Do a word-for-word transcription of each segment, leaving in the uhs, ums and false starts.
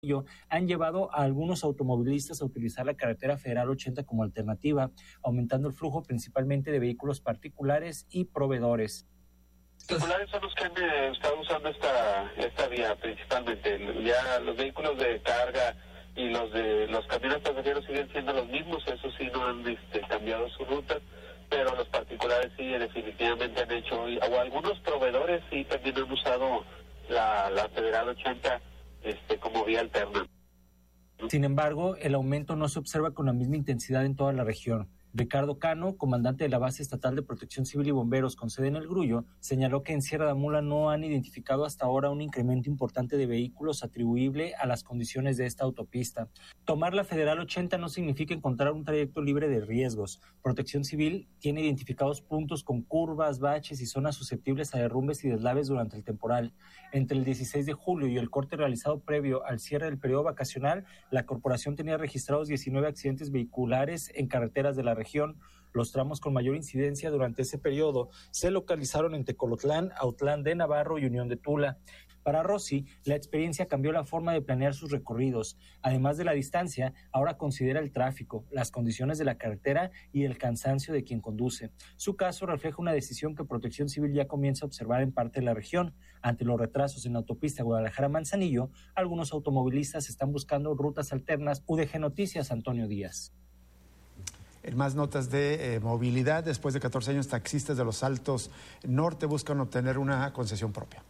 han llevado a algunos automovilistas a utilizar la carretera Federal ochenta como alternativa, aumentando el flujo principalmente de vehículos particulares y proveedores. Particulares son los que han eh, estado usando esta esta vía principalmente. Ya los vehículos de carga y los de los camiones pasajeros siguen siendo los mismos, eso sí no han este, cambiado su ruta, pero los particulares sí definitivamente han hecho, o algunos proveedores sí también han usado la, la Federal ochenta Este, como vía alterna. Sin embargo, el aumento no se observa con la misma intensidad en toda la región. Ricardo Cano, comandante de la Base Estatal de Protección Civil y Bomberos con sede en El Grullo, señaló que en Sierra de Amula no han identificado hasta ahora un incremento importante de vehículos atribuible a las condiciones de esta autopista. Tomar la Federal ochenta no significa encontrar un trayecto libre de riesgos. Protección Civil tiene identificados puntos con curvas, baches y zonas susceptibles a derrumbes y deslaves durante el temporal. Entre el dieciséis de julio y el corte realizado previo al cierre del periodo vacacional, la corporación tenía registrados diecinueve accidentes vehiculares en carreteras de la región. Los tramos con mayor incidencia durante ese periodo se localizaron en Tecolotlán, Autlán de Navarro y Unión de Tula. Para Rossi, la experiencia cambió la forma de planear sus recorridos. Además de la distancia, ahora considera el tráfico, las condiciones de la carretera y el cansancio de quien conduce. Su caso refleja una decisión que Protección Civil ya comienza a observar en parte de la región. Ante los retrasos en la autopista Guadalajara-Manzanillo, algunos automovilistas están buscando rutas alternas. U D G Noticias, Antonio Díaz. En más notas de eh, movilidad, después de catorce años, taxistas de los Altos Norte buscan obtener una concesión propia.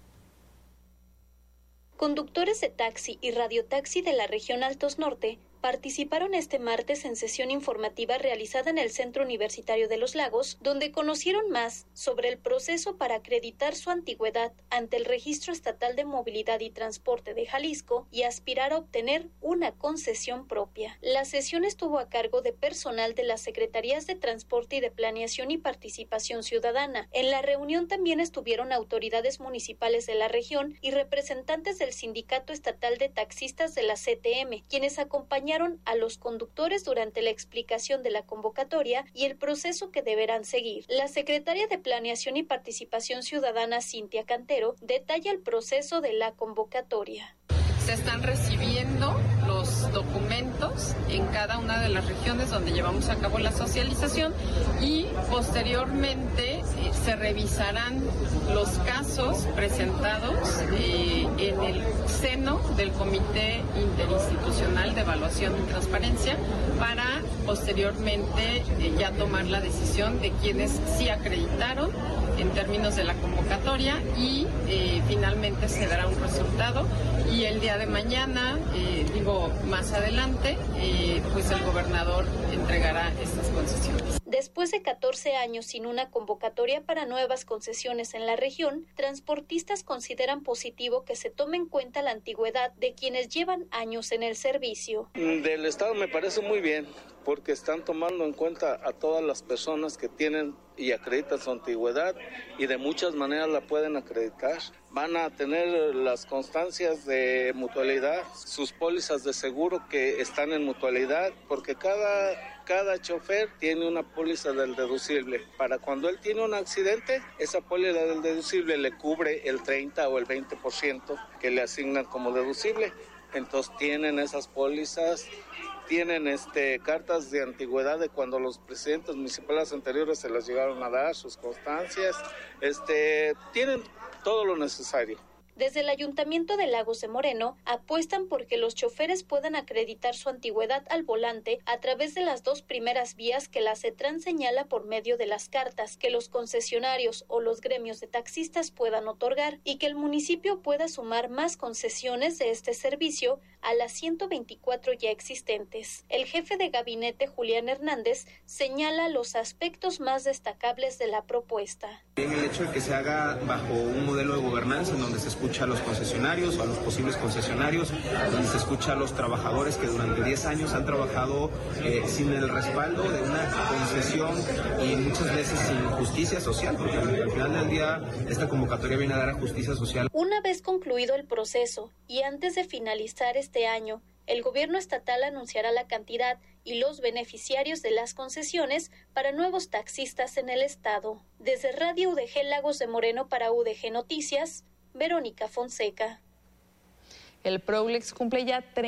Conductores de taxi y radiotaxi de la región Altos Norte participaron este martes en sesión informativa realizada en el Centro Universitario de Los Lagos, donde conocieron más sobre el proceso para acreditar su antigüedad ante el Registro Estatal de Movilidad y Transporte de Jalisco y aspirar a obtener una concesión propia. La sesión estuvo a cargo de personal de las Secretarías de Transporte y de Planeación y Participación Ciudadana. En la reunión también estuvieron autoridades municipales de la región y representantes del Sindicato Estatal de Taxistas de la C T M, quienes acompañaron a los conductores durante la explicación de la convocatoria y el proceso que deberán seguir. La secretaria de Planeación y Participación Ciudadana, Cintia Cantero, detalla el proceso de la convocatoria. Se están recibiendo los documentos en cada una de las regiones donde llevamos a cabo la socialización y posteriormente eh, se revisarán los casos presentados eh, en el seno del Comité Interinstitucional de Evaluación y Transparencia para posteriormente eh, ya tomar la decisión de quienes sí acreditaron en términos de la convocatoria y eh, finalmente se dará un resultado y el día de mañana, eh, digo más adelante, eh, pues el gobernador entregará estas concesiones. Después de catorce años sin una convocatoria para nuevas concesiones en la región, transportistas consideran positivo que se tome en cuenta la antigüedad de quienes llevan años en el servicio. Del Estado me parece muy bien, porque están tomando en cuenta a todas las personas que tienen y acreditan su antigüedad y de muchas maneras la pueden acreditar. Van a tener las constancias de mutualidad, sus pólizas de seguro que están en mutualidad, porque cada, cada chofer tiene una póliza del deducible. Para cuando él tiene un accidente, esa póliza del deducible le cubre el treinta o el veinte por ciento que le asignan como deducible. Entonces tienen esas pólizas, tienen este cartas de antigüedad de cuando los presidentes municipales anteriores se las llegaron a dar, sus constancias, este, tienen todo lo necesario. Desde el Ayuntamiento de Lagos de Moreno apuestan por que los choferes puedan acreditar su antigüedad al volante a través de las dos primeras vías que la CETRAN señala por medio de las cartas que los concesionarios o los gremios de taxistas puedan otorgar y que el municipio pueda sumar más concesiones de este servicio a las ciento veinticuatro ya existentes. El jefe de gabinete, Julián Hernández, señala los aspectos más destacables de la propuesta. En el hecho de que se haga bajo un modelo de gobernanza en donde se escucha a los concesionarios o a los posibles concesionarios, donde se escucha a los trabajadores que durante diez años han trabajado eh, sin el respaldo de una concesión y muchas veces sin justicia social, porque al final del día esta convocatoria viene a dar a justicia social. Una vez concluido el proceso y antes de finalizar este año, el gobierno estatal anunciará la cantidad y los beneficiarios de las concesiones para nuevos taxistas en el estado. Desde Radio U D G Lagos de Moreno para U D G Noticias, Verónica Fonseca. El Prolex cumple ya treinta